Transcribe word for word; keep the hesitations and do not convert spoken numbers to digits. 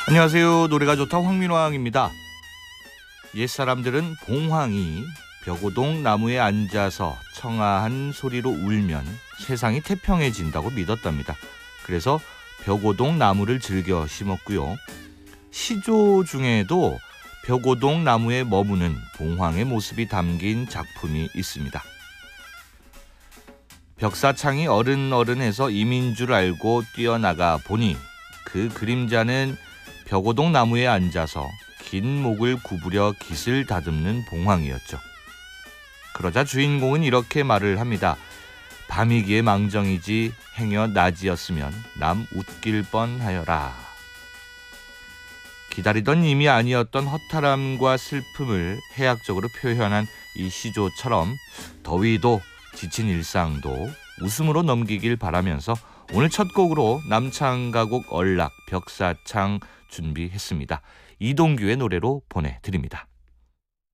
안녕하세요. 노래가 좋다 황민왕입니다. 옛사람들은 봉황이 벽오동 나무에 앉아서 청아한 소리로 울면 세상이 태평해진다고 믿었답니다. 그래서 벽오동 나무를 즐겨 심었고요. 시조 중에도 벽오동 나무에 머무는 봉황의 모습이 담긴 작품이 있습니다. 벽사창이 어른어른해서 이민 줄 알고 뛰어나가 보니 그 그림자는 벽오동 나무에 앉아서 긴 목을 구부려 깃을 다듬는 봉황이었죠. 그러자 주인공은 이렇게 말을 합니다. 밤이기에 망정이지 행여 낮이었으면 남 웃길 뻔하여라. 기다리던 님이 아니었던 허탈함과 슬픔을 해학적으로 표현한 이 시조처럼 더위도 지친 일상도 웃음으로 넘기길 바라면서 오늘 첫 곡으로 남창가곡 얼락 벽사창 준비했습니다. 이동규의 노래로 보내드립니다.